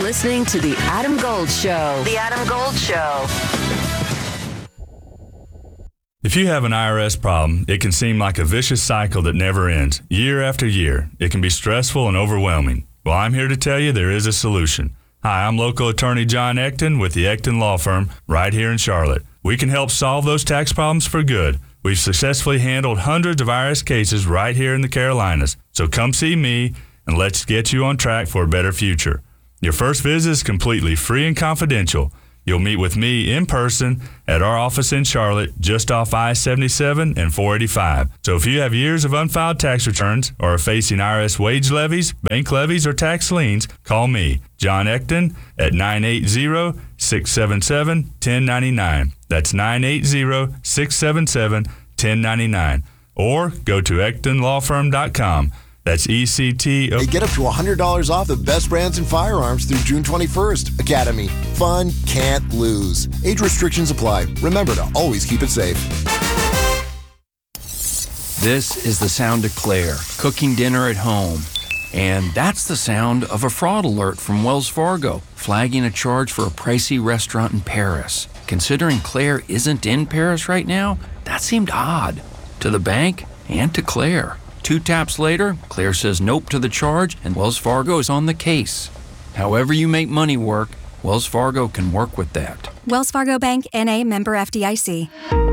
listening to The Adam Gold Show. The Adam Gold Show. If you have an IRS problem, it can seem like a vicious cycle that never ends, year after year. It can be stressful and overwhelming. Well, I'm here to tell you there is a solution. Hi, I'm local attorney John Ecton with the Ecton Law Firm right here in Charlotte. We can help solve those tax problems for good. We've successfully handled hundreds of IRS cases right here in the Carolinas. So come see me and let's get you on track for a better future. Your first visit is completely free and confidential. You'll meet with me in person at our office in Charlotte, just off I-77 and 485. So if you have years of unfiled tax returns or are facing IRS wage levies, bank levies, or tax liens, call me, John Ecton, at 980-677-1099. That's 980-677-1099. Or go to EctonLawFirm.com. That's ECT. They get up to $100 off the best brands in firearms through June 21st. Academy. Fun can't lose. Age restrictions apply. Remember to always keep it safe. This is the sound of Claire, cooking dinner at home. And that's the sound of a fraud alert from Wells Fargo, flagging a charge for a pricey restaurant in Paris. Considering Claire isn't in Paris right now, that seemed odd. To the bank and to Claire. 2 taps later, Claire says nope to the charge, and Wells Fargo is on the case. However you make money work, Wells Fargo can work with that. Wells Fargo Bank, N.A., member FDIC.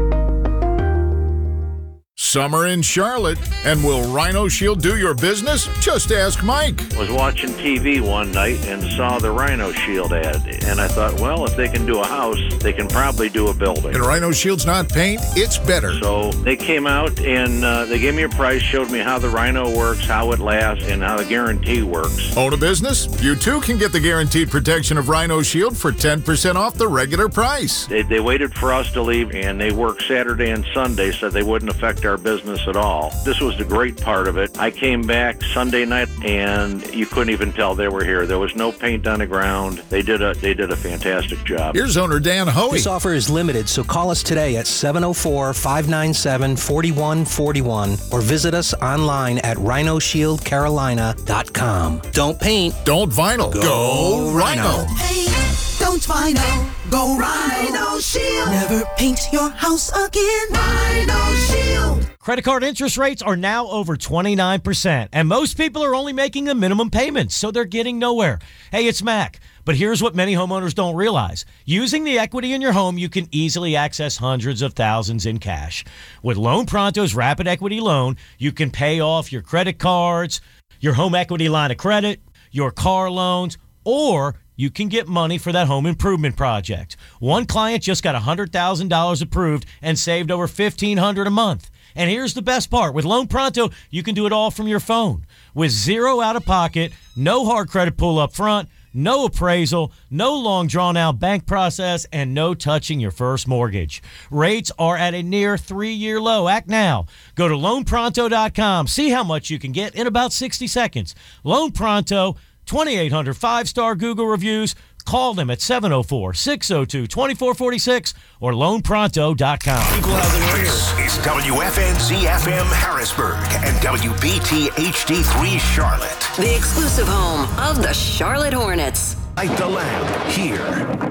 Summer in Charlotte, and will Rhino Shield do your business? Just ask Mike. I was watching TV one night and saw the Rhino Shield ad, and I thought, well, if they can do a house, they can probably do a building. And Rhino Shield's not paint, it's better. So they came out and they gave me a price, showed me how the Rhino works, how it lasts, and how the guarantee works. Own a business? You too can get the guaranteed protection of Rhino Shield for 10% off the regular price. They waited for us to leave, and they worked Saturday and Sunday so they wouldn't affect our business at all. This was the great part of it. I came back Sunday night, and you couldn't even tell they were here. There was no paint on the ground. They did a fantastic job. Here's owner Dan Hoey. This offer is limited, so call us today at 704-597-4141 or visit us online at rhinoshieldcarolina.com. Don't paint. Don't vinyl. Go Rhino. Paint. Don't vinyl. Go Rhino Shield. Never paint your house again. Rhino Shield. Credit card interest rates are now over 29%, and most people are only making the minimum payments, so they're getting nowhere. Hey, it's Mac. But here's what many homeowners don't realize. Using the equity in your home, you can easily access hundreds of thousands in cash. With Loan Pronto's Rapid Equity Loan, you can pay off your credit cards, your home equity line of credit, your car loans, or you can get money for that home improvement project. One client just got $100,000 approved and saved over $1,500 a month. And here's the best part. With Loan Pronto, you can do it all from your phone. With zero out-of-pocket, no hard credit pull up front, no appraisal, no long drawn-out bank process, and no touching your first mortgage. Rates are at a near 3-year low. Act now. Go to LoanPronto.com. See how much you can get in about 60 seconds. Loan Pronto, 2,800 5-star Google reviews. Call them at 704-602-2446 or loanpronto.com. This is WFNZ-FM Harrisburg and WBT-HD3 Charlotte. The exclusive home of the Charlotte Hornets. Light the lamp here.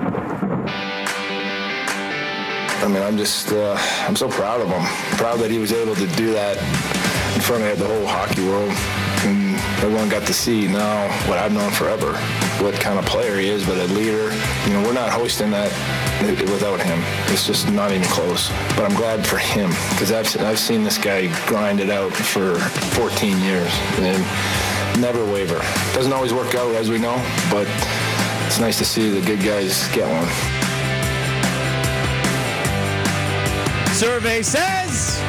I mean, I'm so proud of him. Proud that he was able to do that in front of the whole hockey world. And everyone got to see now what I've known forever, what kind of player he is, but a leader. You know, we're not hosting that without him. It's just not even close. But I'm glad for him, because I've seen this guy grind it out for 14 years and never waver. Doesn't always work out, as we know, but it's nice to see the good guys get one. Survey says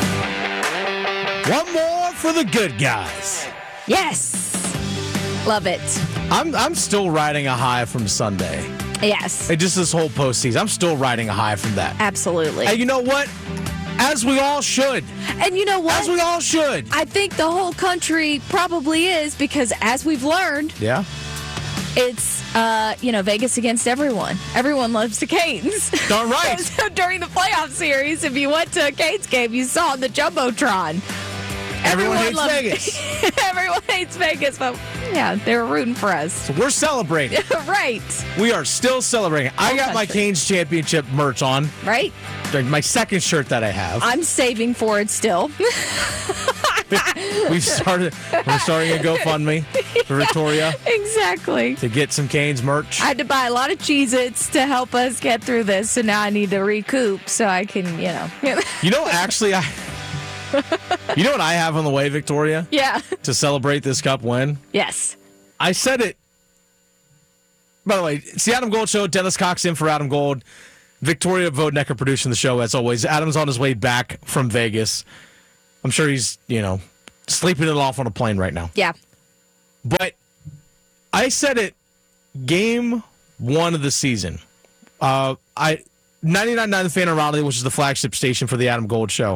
one more for the good guys. Yes. Love it. I'm still riding a high from Sunday. Yes. And just this whole postseason, I'm still riding a high from that. Absolutely. And you know what? As we all should. And you know what? As we all should. I think the whole country probably is, because as we've learned, yeah, it's Vegas against everyone. Everyone loves the Canes. Darn right. So during the playoff series, if you went to a Canes game, you saw the Jumbotron. Everyone hates Vegas. Everyone Everyone hates Vegas, but yeah, they were rooting for us. So we're celebrating. Right. We are still celebrating. I got my Canes championship merch on. Right. My second shirt that I have. I'm saving for it still. We're starting a GoFundMe for Victoria. Exactly. To get some Canes merch. I had to buy a lot of Cheez-Its to help us get through this, so now I need to recoup so I can, Actually, you know what I have on the way, Victoria? Yeah. To celebrate this Cup win? Yes. I said it. By the way, it's the Adam Gold Show. Dennis Cox in for Adam Gold. Victoria Vodnecker producing the show, as always. Adam's on his way back from Vegas. I'm sure he's, sleeping it off on a plane right now. Yeah. But I said it game 1 of the season. 99.9 The Fan in Raleigh, which is the flagship station for the Adam Gold Show.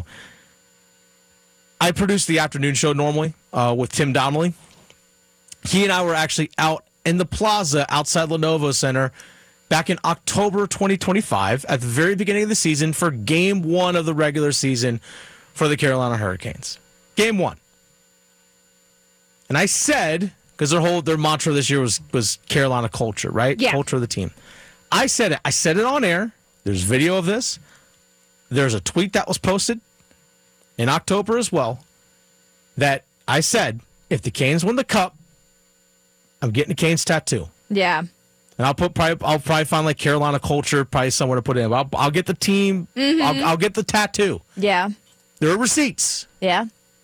I produce the afternoon show normally with Tim Donnelly. He and I were actually out in the plaza outside Lenovo Center back in October 2025 at the very beginning of the season for game 1 of the regular season for the Carolina Hurricanes. Game 1. And I said, because their mantra this year was Carolina culture, right? Yeah. Culture of the team. I said it. I said it on air. There's video of this. There's a tweet that was posted in October as well that I said, if the Canes win the Cup, I'm getting a Canes tattoo. Yeah. And I'll probably find like Carolina culture, probably somewhere to put in. I'll get the team. Mm-hmm. I'll get the tattoo. Yeah. There are receipts. Yeah.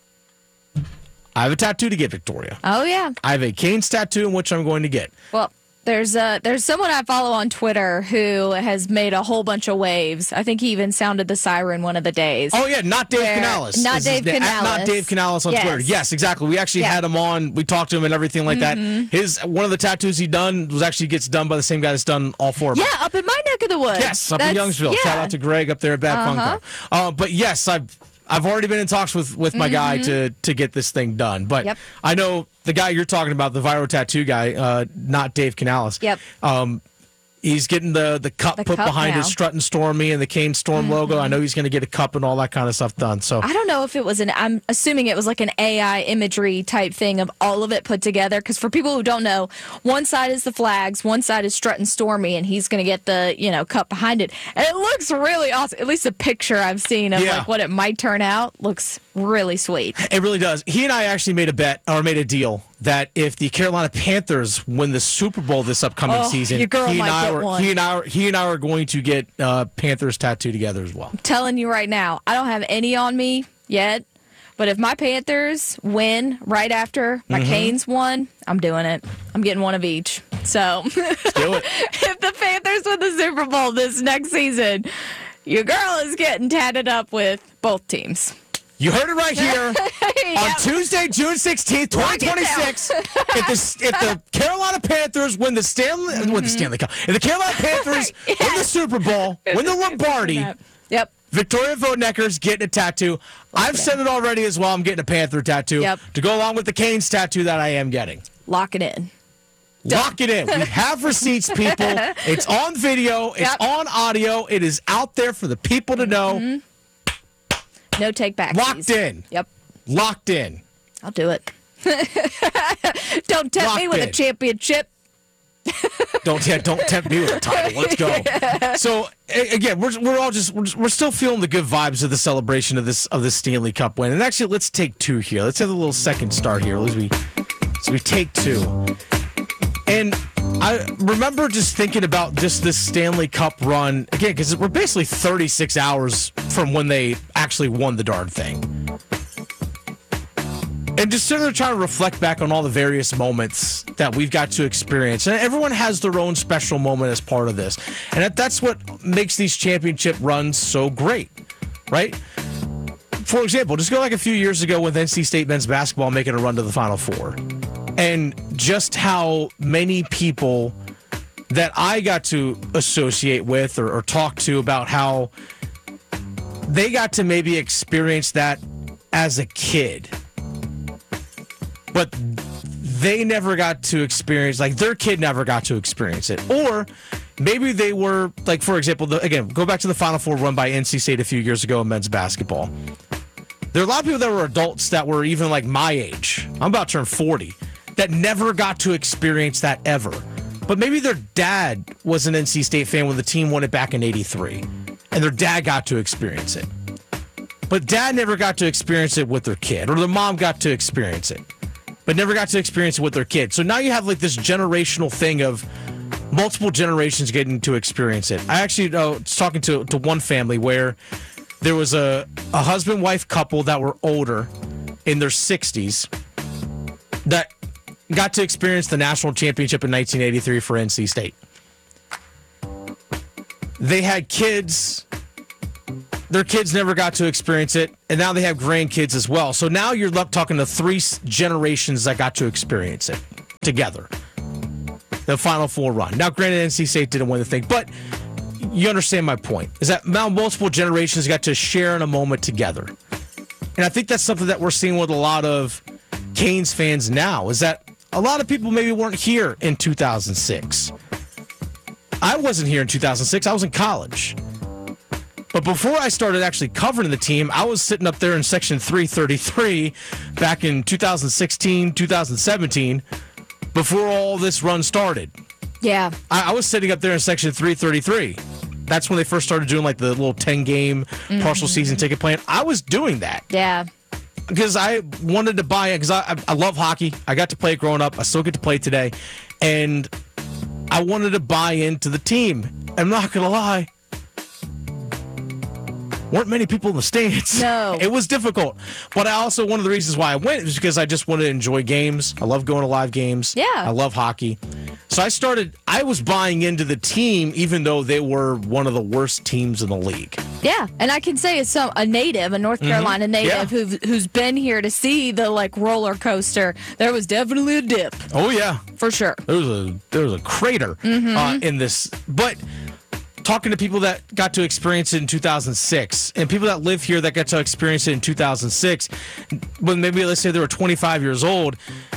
I have a tattoo to get, Victoria. Oh, yeah. I have a Canes tattoo in which I'm going to get. Well, there's someone I follow on Twitter who has made a whole bunch of waves. I think he even sounded the siren one of the days. Oh, yeah, not Dave Canales. Not Dave Canales. Not Dave Canales on Twitter. Yes, exactly. We actually had him on. We talked to him and everything like that. One of the tattoos he done gets done by the same guy that's done all 4 of them. Yeah, up in my neck of the woods. Yes, up in Youngsville. Shout out to Greg up there at Bad Funko. But yes, I've already been in talks with my guy to get this thing done. But I know the guy you're talking about, the Viro Tattoo guy, not Dave Canales. Yep. He's getting the cup put behind his Strut and Stormy and the Cane Storm logo. I know he's going to get a cup and all that kind of stuff done. So I don't know if it was I'm assuming it was like an AI imagery type thing of all of it put together. Because for people who don't know, one side is the flags, one side is Strut and Stormy, and he's going to get the cup behind it. And it looks really awesome. At least the picture I've seen of like what it might turn out looks really sweet. It really does. He and I actually made a deal that if the Carolina Panthers win the Super Bowl this upcoming season, he and I are going to get Panthers tattoo together as well. I'm telling you right now, I don't have any on me yet, but if my Panthers win right after my Canes won, I'm doing it. I'm getting one of each. So let's do it. If the Panthers win the Super Bowl this next season, your girl is getting tatted up with both teams. You heard it right here on Tuesday, June 16th, 2026. If the Carolina Panthers win the Stanley Cup, if the Carolina Panthers win the Super Bowl, win the Lombardi, Victoria Vodnecker's getting a tattoo. I've said it already as well. I'm getting a Panther tattoo to go along with the Canes tattoo that I am getting. Lock it in. Lock it in. We have receipts, people. It's on video. It's on audio. It is out there for the people to know. No take back. Locked in. Yep. Locked in. I'll do it. Don't tempt me with a championship. Don't tempt me with a title. Let's go. So again, we're still feeling the good vibes of the celebration of this Stanley Cup win. And actually, let's take 2 here. Let's have a little second start here. We take 2. And I remember just thinking about just this Stanley Cup run, again, because we're basically 36 hours from when they actually won the darn thing. And just sort of trying to reflect back on all the various moments that we've got to experience. And everyone has their own special moment as part of this. And that's what makes these championship runs so great, right? For example, just go like a few years ago with NC State men's basketball making a run to the Final Four. And just how many people that I got to associate with or talk to about how they got to maybe experience that as a kid. But they never got to experience, like their kid never got to experience it. Or maybe they were, like, for example, again, go back to the Final Four run by NC State a few years ago in men's basketball. There are a lot of people that were adults that were even like my age. I'm about to turn 40 that never got to experience that ever. But maybe their dad was an NC State fan when the team won it back in '83, and their dad got to experience it. But dad never got to experience it with their kid, or the mom got to experience it, but never got to experience it with their kid. So now you have like this generational thing of multiple generations getting to experience it. I actually was talking to one family where there was a husband-wife couple that were older in their 60s that got to experience the national championship in 1983 for NC State. They had kids. Their kids never got to experience it, and now they have grandkids as well. So now you're talking to 3 generations that got to experience it together. The Final Four run. Now, granted, NC State didn't win the thing, but you understand my point, is that now multiple generations got to share in a moment together. And I think that's something that we're seeing with a lot of Canes fans now, is that a lot of people maybe weren't here in 2006. I wasn't here in 2006. I was in college. But before I started actually covering the team, I was sitting up there in Section 333 back in 2016, 2017, before all this run started. Yeah. I was sitting up there in Section 333. That's when they first started doing like the little 10-game partial season ticket plan. I was doing that. Yeah. Because I wanted to buy it, because I love hockey. I got to play it growing up. I still get to play it today. And I wanted to buy into the team. I'm not going to lie. Weren't many people in the stands. No. It was difficult. But I also, one of the reasons why I went is because I just wanted to enjoy games. I love going to live games. Yeah. I love hockey. So I was buying into the team even though they were one of the worst teams in the league. Yeah, and I can say as a native, a North Carolina native who's been here to see the like roller coaster, there was definitely a dip. Oh yeah. For sure. There was a crater in this. But talking to people that got to experience it in 2006 and people that live here that got to experience it in 2006, when maybe let's say they were 25 years old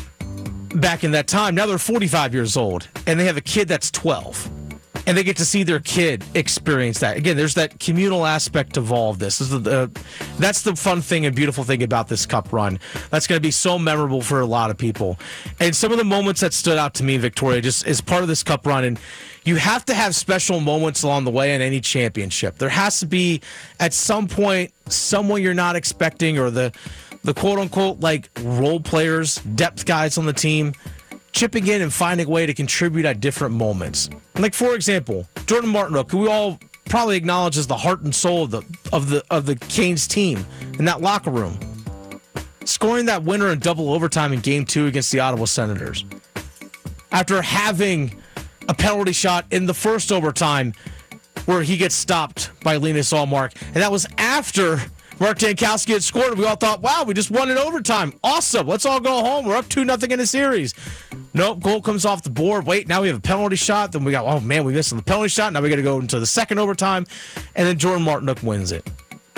back in that time, now they're 45 years old and they have a kid that's 12 and they get to see their kid experience that. Again, there's that communal aspect of all of this. That's the fun thing and beautiful thing about this Cup run. That's going to be so memorable for a lot of people. And some of the moments that stood out to me, Victoria, just as part of this Cup run, and you have to have special moments along the way in any championship. There has to be, at some point, someone you're not expecting, or the quote-unquote like role players, depth guys on the team, chipping in and finding a way to contribute at different moments. Like, for example, Jordan Martinook, who we all probably acknowledge as the heart and soul of the Canes team in that locker room, scoring that winner in double overtime in Game 2 against the Ottawa Senators. After having a penalty shot in the first overtime where he gets stopped by Linus Ullmark. And that was after Mark Jankowski had scored, and we all thought, wow, we just won in overtime. Awesome. Let's all go home. We're up 2-0 in the series. Nope, goal comes off the board. Wait, now we have a penalty shot. Then we got, oh, man, we missed on the penalty shot. Now we got to go into the second overtime. And then Jordan Martinook wins it.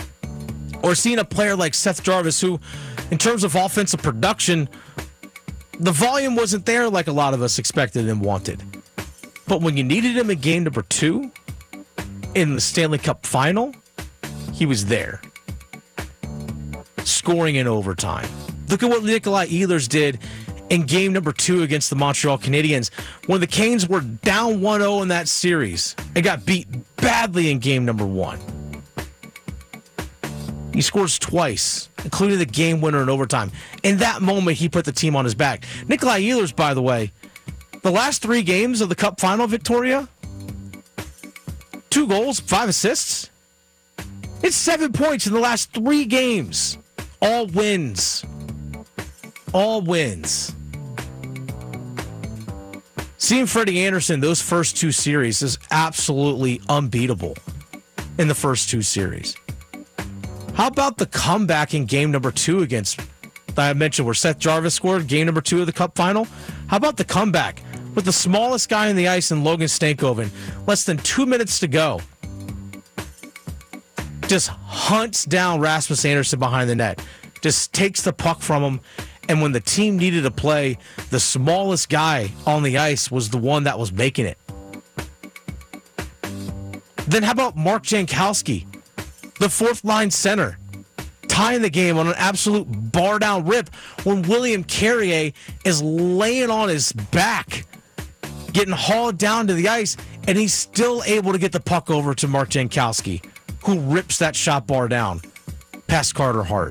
Or seeing a player like Seth Jarvis, who, in terms of offensive production, the volume wasn't there like a lot of us expected and wanted. But when you needed him in game number 2 in the Stanley Cup final, he was there, scoring in overtime. Look at what Nikolai Ehlers did in game number 2 against the Montreal Canadiens when the Canes were down 1-0 in that series and got beat badly in game number 1. He scores twice, including the game winner in overtime. In that moment, he put the team on his back. Nikolai Ehlers, by the way, the last 3 games of the Cup final, Victoria, 2 goals, 5 assists. It's 7 points in the last 3 games. All wins. All wins. Seeing Freddie Anderson those first 2 series is absolutely unbeatable in the first 2 series. How about the comeback in game number 2 against, I mentioned where Seth Jarvis scored, game number 2 of the Cup final? How about the comeback with the smallest guy on the ice in Logan Stankoven, less than 2 minutes to go? Just hunts down Rasmus Andersson behind the net, just takes the puck from him, and when the team needed to play, the smallest guy on the ice was the one that was making it. Then how about Mark Jankowski, the 4th line center, tying the game on an absolute bar down rip when William Carrier is laying on his back, getting hauled down to the ice, and he's still able to get the puck over to Mark Jankowski, who rips that shot bar down past Carter Hart.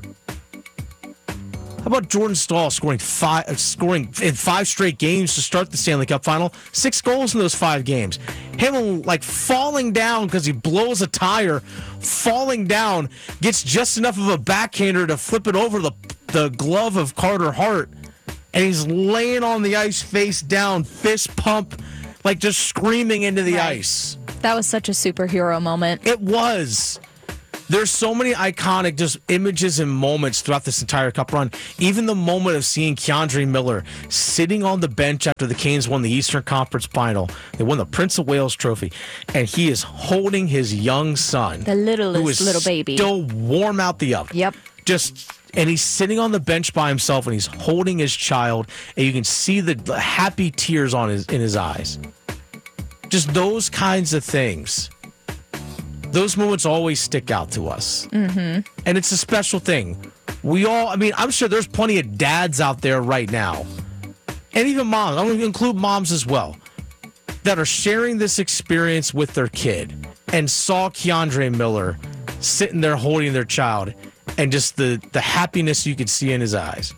How about Jordan Staal scoring in 5 straight games to start the Stanley Cup final? 6 goals in those 5 games. Him like falling down because he blows a tire, falling down, gets just enough of a backhander to flip it over the glove of Carter Hart, and he's laying on the ice face down, fist pump, like just screaming into the ice. That was such a superhero moment. It was. There's so many iconic just images and moments throughout this entire Cup run. Even the moment of seeing Keandre Miller sitting on the bench after the Canes won the Eastern Conference Final. They won the Prince of Wales Trophy, and he is holding his young son, the littlest who is little baby, still warm out the oven. Yep. And he's sitting on the bench by himself, and he's holding his child, and you can see the happy tears in his eyes. Just those kinds of things. Those moments always stick out to us. Mm-hmm. And it's a special thing. I'm sure there's plenty of dads out there right now, and even moms, I'm going to include moms as well, that are sharing this experience with their kid and saw Keandre Miller sitting there holding their child, and just the happiness you could see in his eyes.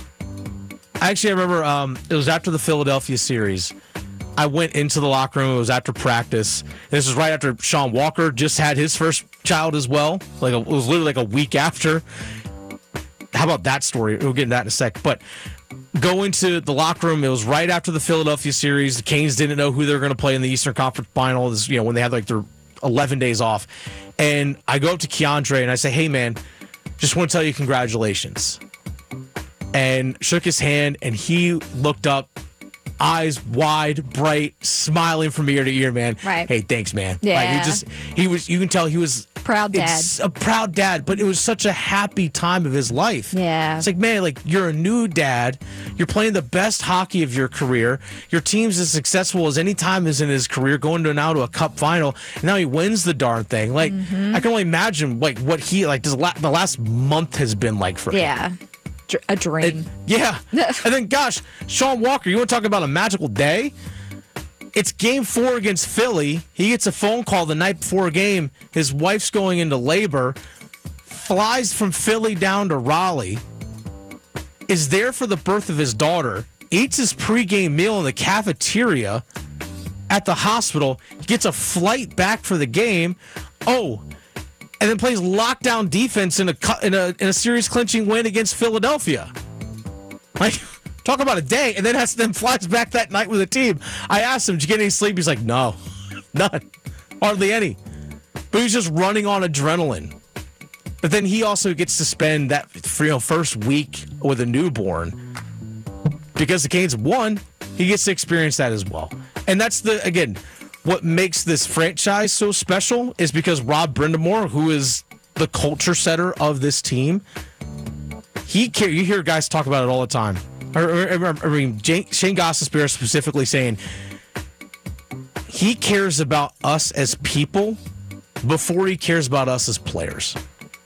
I remember it was after the Philadelphia series. I went into the locker room. It was after practice. This was right after Sean Walker just had his first child as well. It was literally like a week after. How about that story? We'll get into that in a sec. But go into the locker room. It was right after the Philadelphia series. The Canes didn't know who they were going to play in the Eastern Conference Final. This, when they had like their 11 days off. And I go up to Keandre and I say, "Hey, man, just want to tell you congratulations." And shook his hand, and he looked up, eyes wide, bright, smiling from ear to ear, man. Right. Hey, thanks, man. Yeah. You can tell he was proud dad. A proud dad, but it was such a happy time of his life. Yeah. It's like, man, you're a new dad. You're playing the best hockey of your career. Your team's as successful as any time is in his career, going now to a cup final. And now he wins the darn thing. I can only imagine what he the last month has been like for him. Yeah. A dream. And then, gosh, Sean Walker, you want to talk about a magical day? It's game 4 against Philly. He gets a phone call the night before a game. His wife's going into labor, flies from Philly down to Raleigh, is there for the birth of his daughter, eats his pregame meal in the cafeteria at the hospital, gets a flight back for the game. And then plays lockdown defense in a series clinching win against Philadelphia. Talk about a day, and then flies back that night with the team. I asked him, "Did you get any sleep?" He's like, "No, none, hardly any." But he was just running on adrenaline. But then he also gets to spend that first week with a newborn because the Canes won. He gets to experience that as well, and that's what makes this franchise so special is because Rod Brind'Amour, who is the culture setter of this team, you hear guys talk about it all the time. Shane Gostisbehere specifically saying he cares about us as people before he cares about us as players.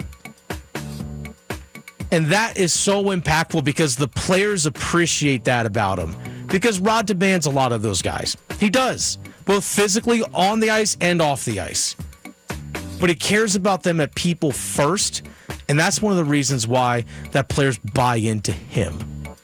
And that is so impactful because the players appreciate that about him. Because Rod demands a lot of those guys. He does. Both physically on the ice and off the ice. But he cares about them as people first, and that's one of the reasons why that players buy into him.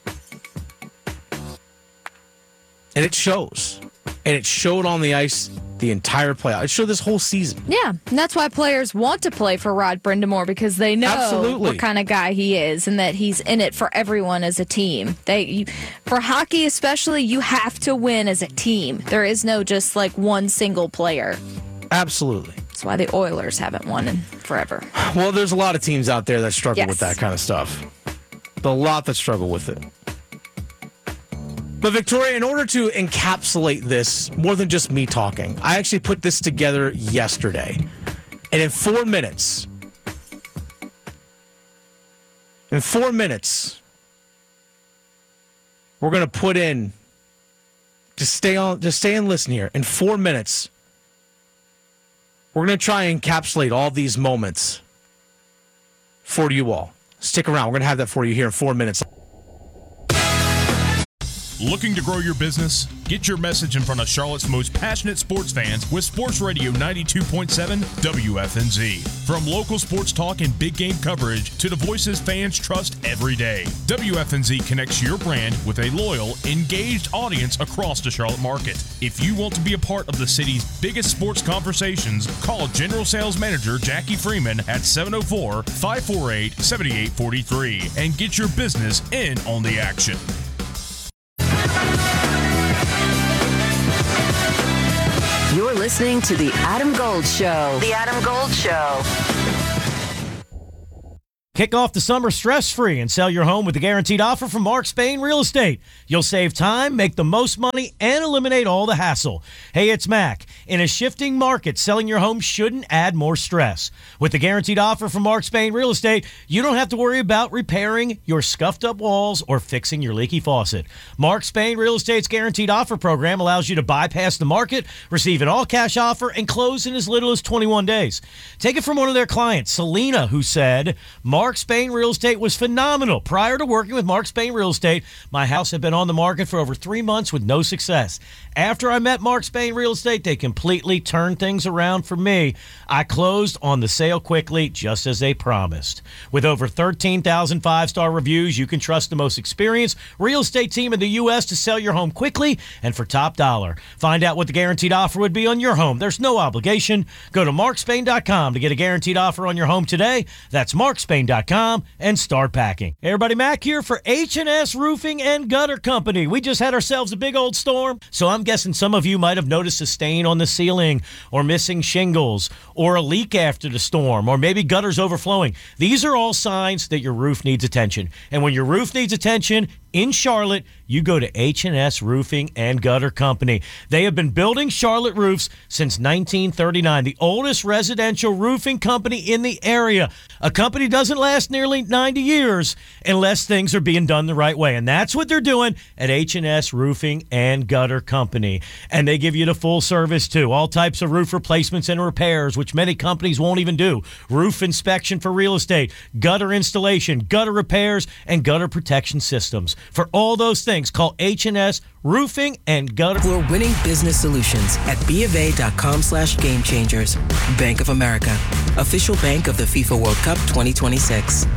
And it shows. And it showed on the ice the entire playoff. It showed this whole season. Yeah, and that's why players want to play for Rod Brind'Amour because they know what kind of guy he is and that he's in it for everyone as a team. For hockey especially, you have to win as a team. There is no just one single player. Absolutely. That's why the Oilers haven't won in forever. Well, there's a lot of teams out there that struggle with that kind of stuff. A lot that struggle with it. But Victoria, in order to encapsulate this, more than just me talking, I actually put this together yesterday. And in 4 minutes, we're going to put in, just stay and listen here. In 4 minutes, we're going to try and encapsulate all these moments for you all. Stick around. We're going to have that for you here in 4 minutes. Looking to grow your business? Get your message in front of Charlotte's most passionate sports fans with Sports Radio 92.7 WFNZ. From local sports talk and big game coverage to the voices fans trust every day, WFNZ connects your brand with a loyal, engaged audience across the Charlotte market. If you want to be a part of the city's biggest sports conversations, call General Sales Manager Jackie Freeman at 704-548-7843 and get your business in on the action. You're listening to The Adam Gold Show. The Adam Gold Show. Kick off the summer stress-free and sell your home with a guaranteed offer from Mark Spain Real Estate. You'll save time, make the most money, and eliminate all the hassle. Hey, it's Mac. In a shifting market, selling your home shouldn't add more stress. With the guaranteed offer from Mark Spain Real Estate, you don't have to worry about repairing your scuffed-up walls or fixing your leaky faucet. Mark Spain Real Estate's guaranteed offer program allows you to bypass the market, receive an all-cash offer, and close in as little as 21 days. Take it from one of their clients, Selena, who said, Mark Spain Real Estate was phenomenal. Prior to working with Mark Spain Real Estate, my house had been on the market for over 3 months with no success. After I met Mark Spain Real Estate, they completely turned things around for me. I closed on the sale quickly, just as they promised. With over 13,000 five-star reviews, you can trust the most experienced real estate team in the U.S. to sell your home quickly and for top dollar. Find out what the guaranteed offer would be on your home. There's no obligation. Go to markspain.com to get a guaranteed offer on your home today. That's markspain.com and start packing. Hey everybody, Mac here for H&S Roofing and Gutter Company. We just had ourselves a big old storm, so I'm guessing some of you might have noticed a stain on the ceiling or missing shingles or a leak after the storm or maybe gutters overflowing. These are all signs that your roof needs attention. And when your roof needs attention in Charlotte, you go to H&S Roofing and Gutter Company. They have been building Charlotte roofs since 1939, the oldest residential roofing company in the area. A company doesn't last nearly 90 years unless things are being done the right way. And that's what they're doing at H&S Roofing and Gutter Company. And they give you the full service too. All types of roof replacements and repairs, which many companies won't even do. Roof inspection for real estate, gutter installation, gutter repairs, and gutter protection systems. For all those things, call H&S Roofing and Gutter. We're winning business solutions at BofA.com/Game Changers. Bank of America, official bank of the FIFA World Cup 2026.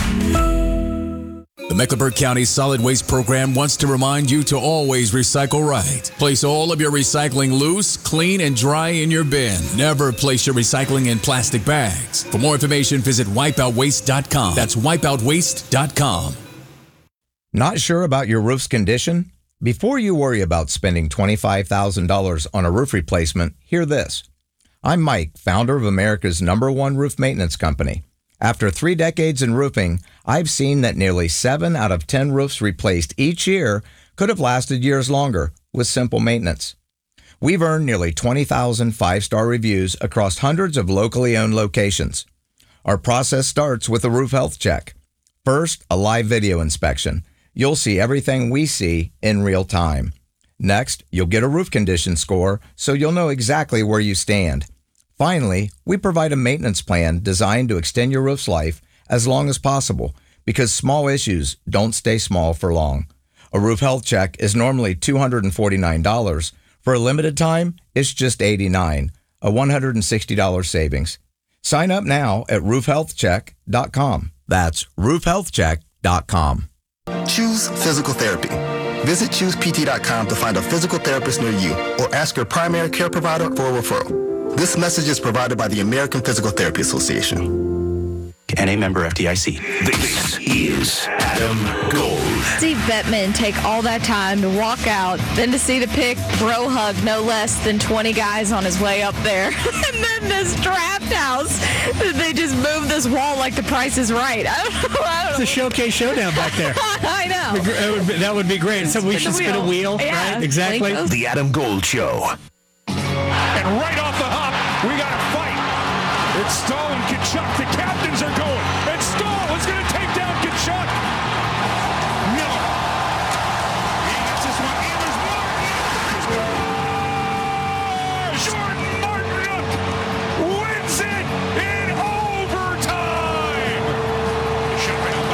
The Mecklenburg County Solid Waste Program wants to remind you to always recycle right. Place all of your recycling loose, clean, and dry in your bin. Never place your recycling in plastic bags. For more information, visit wipeoutwaste.com. That's wipeoutwaste.com. Not sure about your roof's condition? Before you worry about spending $25,000 on a roof replacement, hear this. I'm Mike, founder of America's #1 roof maintenance company. After 3 decades in roofing, I've seen that nearly 7 out of 10 roofs replaced each year could have lasted years longer with simple maintenance. We've earned nearly 20,000 five-star reviews across hundreds of locally owned locations. Our process starts with a roof health check. First, a live video inspection. You'll see everything we see in real time. Next, you'll get a roof condition score so you'll know exactly where you stand. Finally, we provide a maintenance plan designed to extend your roof's life as long as possible because small issues don't stay small for long. A roof health check is normally $249. For a limited time, it's just $89, a $160 savings. Sign up now at roofhealthcheck.com. That's roofhealthcheck.com. Choose physical therapy. Visit ChoosePT.com to find a physical therapist near you or ask your primary care provider for a referral. This message is provided by the American Physical Therapy Association. And a member FDIC. This is Adam Gold. Steve Bettman take all that time to walk out, then to see the pick, bro hug no less than 20 guys on his way up there. And then this draft house, they just moved this wall like the Price is Right. I don't know. It's a showcase showdown back there. I know. That would be great. So we should spin a wheel, yeah, right? Exactly. The Adam Gold Show. And right off the hop, we got a fight. It's Stahl and Kachuk. The captains are going. And Stahl is going to take down Kachuk. Miller. He gets this one. Evers Martin. Jordan Martin wins it in overtime. Shot right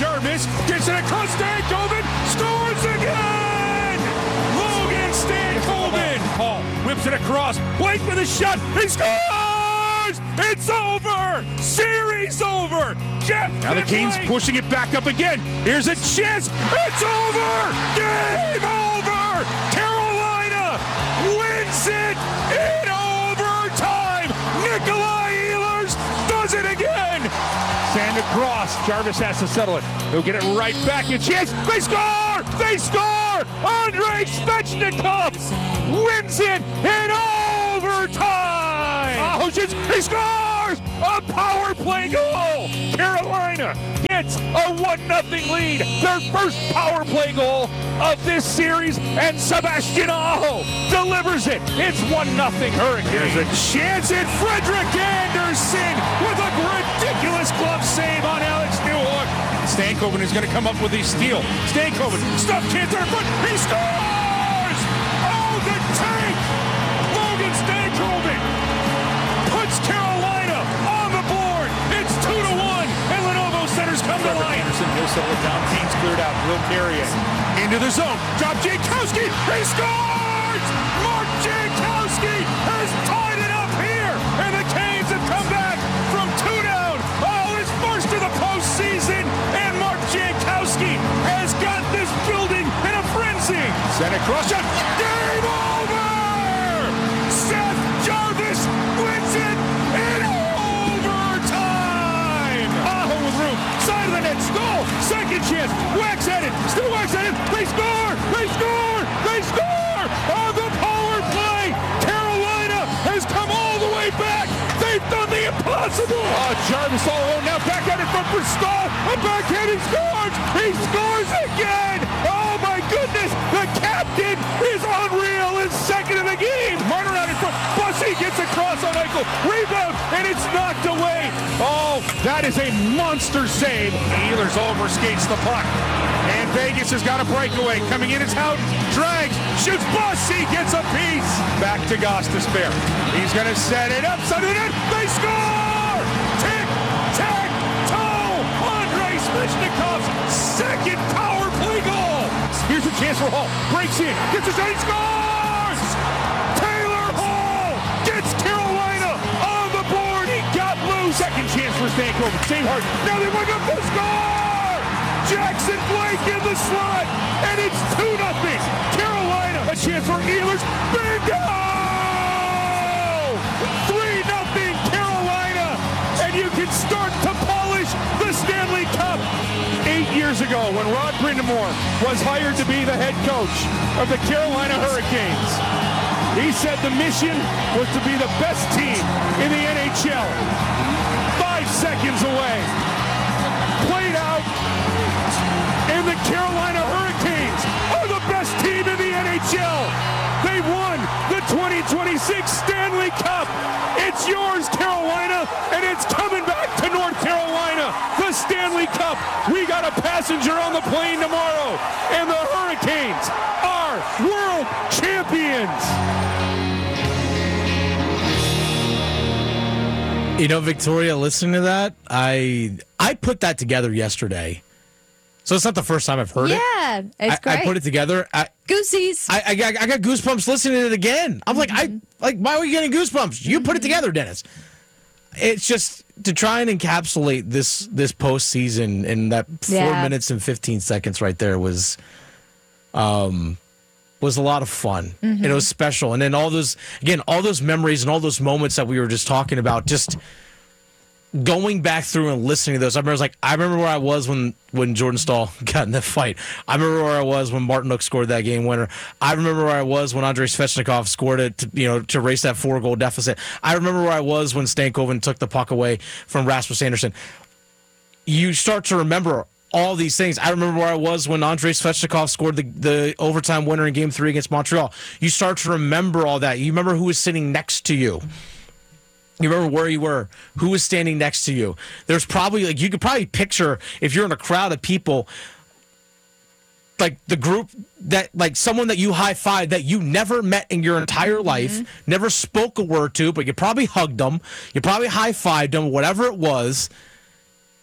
Jarvis gets it across Stankoven, scores again! Logan Stankoven! Hall whips it across, Blake with a shot, he scores! It's over! Series over! Jeff now the Canes pushing it back up again. Here's a chance, it's over! Game over! Carolina wins it in overtime! Nikolai Ehlers does it again! Sand across. Jarvis has to settle it. He'll get it right back. A chance. They score! They score! Andrei Svechnikov wins it in overtime! Ahoshins, he scores! A power play goal! Carolina gets a 1-0 lead. Their first power play goal of this series, and Sebastian Aho delivers it. It's 1-0 Hurricane. There's a chance, and Frederick Anderson with a ridiculous glove save on Alex Newhook. Stankoven is going to come up with a steal. Stankoven, stuff chance in front, he scores! Oh, the tank! Logan Stankoven puts Carolina on the board. It's 2-1, and Lenovo centers come to line. Anderson will settle it down. Canes cleared out. Will carry it into the zone. Drop Jankowski. He scores! Mark Jankowski has tied it up here, and the Canes have come back from 2 down. Oh, his first of the postseason, and Mark Jankowski has got this building in a frenzy. Send across shot. Game over! Seth Jarvis wins it in overtime! Aho with room. Side of the net. Goal. Second chance. Wax at it. Still wax at it. They score! They score! They score! On the power play! Carolina has come all the way back! They've done the impossible! Jarvis all alone now. Back at it from Bristol. A backhand. He scores! He scores again! Oh my goodness! The captain is unreal in second of the game! Marner out in front. Bussy gets across on Eichel. Rebound, and it's knocked away. Oh, that is a monster save. Ehlers overskates the puck. And Vegas has got a breakaway. Coming in is Houghton. Drags. Shoots. Bussy gets a piece. Back to Gostisbehere. He's going to set it up. Side of the net. They score! Tick, tack, toe. Andrei Svechnikov's second power play goal. Here's a chance for Hall. Breaks in. Gets a shot. He scores! Taylor Hall gets Carolina on the board. He got loose. Second chance for Stankoven. Same hard. Now they wake up for score! Jackson Blake in the slot. And it's 2-0. Carolina. A chance for Ehlers. Bingo! 3-0 Carolina. And you can start to polish the Stanley Cup. 8 years ago, when Rod Brindamore was hired to be the head coach of the Carolina Hurricanes, he said the mission was to be the best team in the NHL. 5 seconds away. Played out, and the Carolina Hurricanes are the best team in the NHL. They won the 2026 Stanley Cup. It's yours, Carolina, and it's coming back to North Carolina. The Stanley Cup. We got a passenger on the plane tomorrow, and the Hurricanes are world champions. You know, Victoria, listening to that, I put that together yesterday. So it's not the first time I've heard it. Yeah, it's great. I put it together. Goosies. I got goosebumps listening to it again. I'm like, why are we getting goosebumps? You put it together, Dennis. It's just to try and encapsulate this postseason in that 4 minutes and 15 seconds right there was a lot of fun. Mm-hmm. And it was special. And then all those memories and all those moments that we were just talking about, just going back through and listening to those. I remember where I was when Jordan Staal got in that fight. I remember where I was when Martin Hook scored that game winner. I remember where I was when Andrei Svechnikov scored it to erase that 4-goal deficit. I remember where I was when Stankoven took the puck away from Rasmus Andersson. You start to remember all these things. I remember where I was when Andrei Svechnikov scored the overtime winner in Game 3 against Montreal. You start to remember all that. You remember who was sitting next to you. You remember where you were, who was standing next to you. There's probably, you could probably picture, if you're in a crowd of people, like the group that, like someone that you high-fived that you never met in your entire life, never spoke a word to, but you probably hugged them, you probably high-fived them, whatever it was.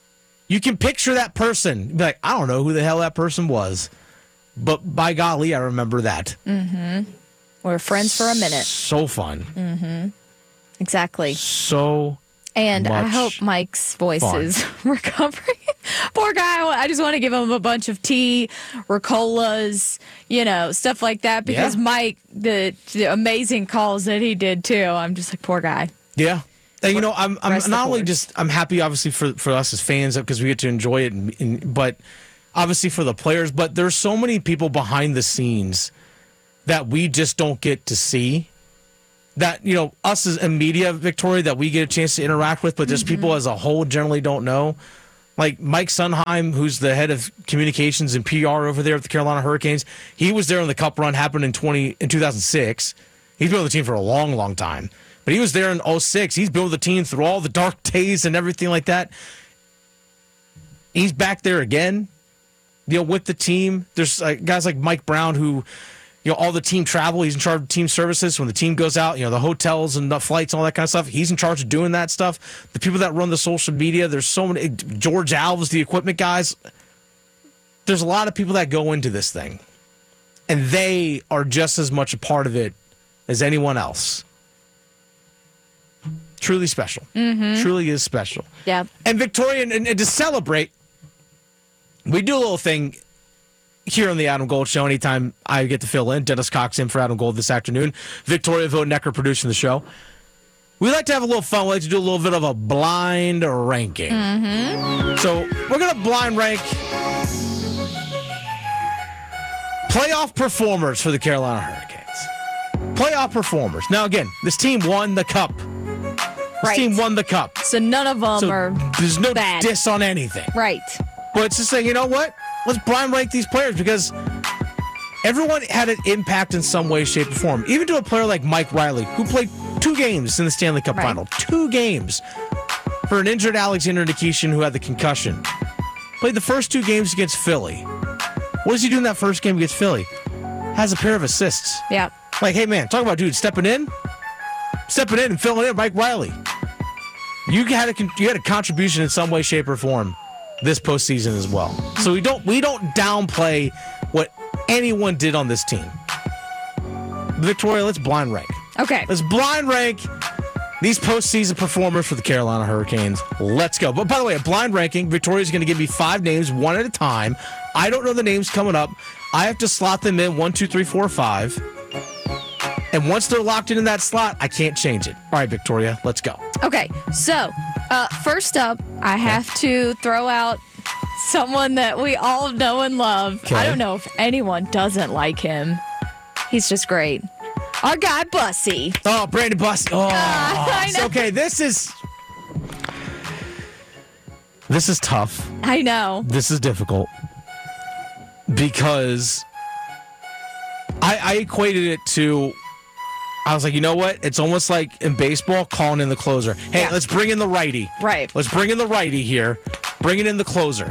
You can picture that person. Be like, I don't know who the hell that person was. But by golly, I remember that. Mm-hmm. We're friends for a minute. So fun. Mm-hmm. Exactly. So And I much hope Mike's voice fun. is recovering. Poor guy. I just want to give him a bunch of tea, Ricolas, stuff like that. Because Mike, the amazing calls that he did too, I'm just like, poor guy. Yeah. And, I'm Rest not the only force. I'm happy, obviously, for us as fans because we get to enjoy it, but obviously for the players. But there's so many people behind the scenes that we just don't get to see. That, us as a media, Victoria, that we get a chance to interact with, but just people as a whole generally don't know. Like Mike Sunheim, who's the head of communications and PR over there at the Carolina Hurricanes, he was there when the Cup run happened in 2006. He's been with the team for a long, long time. But he was there in 2006. He's been with the team through all the dark days and everything like that. He's back there again, with the team. There's guys like Mike Brown who, all the team travel. He's in charge of team services. When the team goes out, the hotels and the flights and all that kind of stuff, he's in charge of doing that stuff. The people that run the social media, there's so many. George Alves, the equipment guys. There's a lot of people that go into this thing. And they are just as much a part of it as anyone else. Truly special. Mm-hmm. Truly is special. Yeah. And Victoria, and to celebrate, we do a little thing here on the Adam Gold Show anytime I get to fill in. Dennis Cox in for Adam Gold this afternoon. Victoria Vonecker producing the show. We like to have a little fun. We like to do a little bit of a blind ranking. Mm-hmm. So we're going to blind rank playoff performers for the Carolina Hurricanes. Playoff performers. Now, again, this team won the Cup. This team won the Cup. So none of them are There's no bad. diss on anything. Right. But it's just saying, you know what? Let's blind rank these players because everyone had an impact in some way, shape, or form. Even to a player like Mike Riley, who played 2 games in the Stanley Cup final. 2 games for an injured Alexander Nikishin who had the concussion. Played the first 2 games against Philly. What does he do in that first game against Philly? Has a pair of assists. Yeah. Like, hey, man, talk about dude stepping in and filling in, Mike Riley. You had a contribution in some way, shape, or form this postseason as well. So we don't downplay what anyone did on this team. Victoria, let's blind rank. Okay. Let's blind rank these postseason performers for the Carolina Hurricanes. Let's go. But by the way, a blind ranking, Victoria's going to give me 5 names one at a time. I don't know the names coming up. I have to slot them in 1, 2, 3, 4, 5. And once they're locked in that slot, I can't change it. All right, Victoria, let's go. Okay, so first up, I have to throw out someone that we all know and love. Okay. I don't know if anyone doesn't like him. He's just great. Our guy, Bussy. Oh, Brandon Bussy. Oh, I know. Okay, this is tough. I know. This is difficult because I equated it to, I was like, you know what? It's almost like in baseball calling in the closer. Hey, let's bring in the righty. Right. Let's bring in the righty here. Bringing in the closer.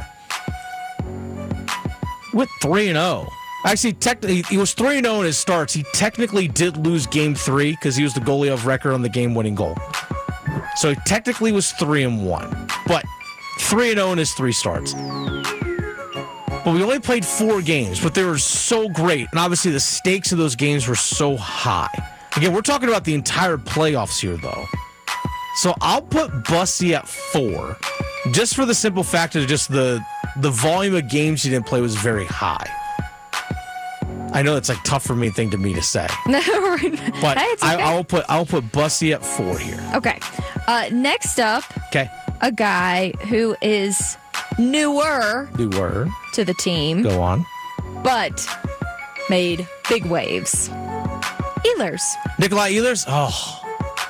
With 3-0. Actually, technically, he was 3-0 in his starts. He technically did lose game 3 because he was the goalie of record on the game-winning goal. So he technically was 3-1. But 3-0 in his 3 starts. But we only played 4 games, but they were so great. And obviously the stakes of those games were so high. Again, we're talking about the entire playoffs here, though. So I'll put Bussy at 4. Just for the simple fact that just the volume of games he didn't play was very high. I know it's like tough for me to say. No, But hey, it's okay. I'll put Bussy at 4 here. Okay. Next up, Okay. a guy who is newer to the team, Go on. but made big waves. Ehlers. Nikolai Ehlers? Oh.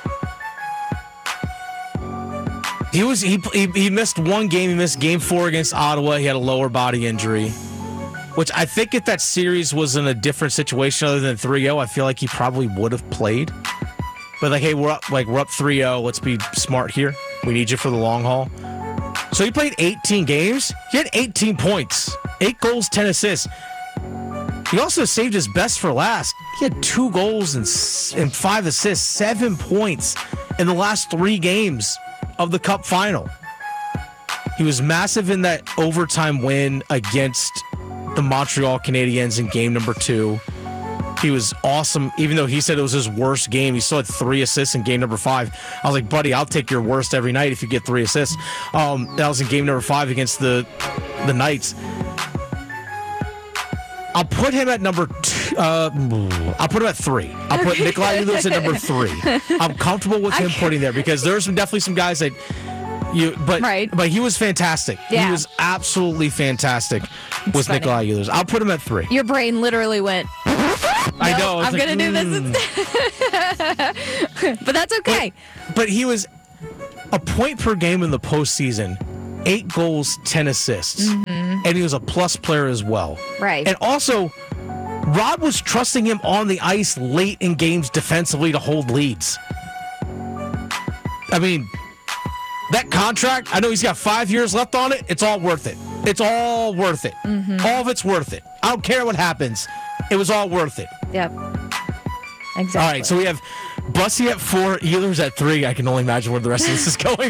He missed 1 game. He missed game 4 against Ottawa. He had a lower body injury. Which I think if that series was in a different situation other than 3-0, I feel like he probably would have played. But hey, we're up 3-0. Let's be smart here. We need you for the long haul. So he played 18 games. He had 18 points, 8 goals, 10 assists. He also saved his best for last. He had 2 goals and 5 assists, 7 points in the last 3 games of the Cup final. He was massive in that overtime win against the Montreal Canadiens in game number 2. He was awesome, even though he said it was his worst game. He still had 3 assists in game number 5. I was like, buddy, I'll take your worst every night if you get 3 assists. That was in game number 5 against the Knights. I'll put him at number 2. I'll put him at 3. I'll put Nikolai Ehlers at number 3. I'm comfortable with him putting there because there's definitely some guys that but he was fantastic. Yeah. He was absolutely fantastic with Nikolai Ehlers. I'll put him at 3. Your brain literally went. I know. I'm going to do this instead. But that's okay. But he was a point per game in the postseason, 8 goals, 10 assists. And he was a plus player as well. Right. And also, Rod was trusting him on the ice late in games defensively to hold leads. I mean, that contract, I know he's got 5 years left on it. It's all worth it. It's all worth it. All of it's worth it. I don't care what happens. It was all worth it. Yep. Exactly. All right, so we have Bussy at 4, Ehlers at 3. I can only imagine where the rest of this is going.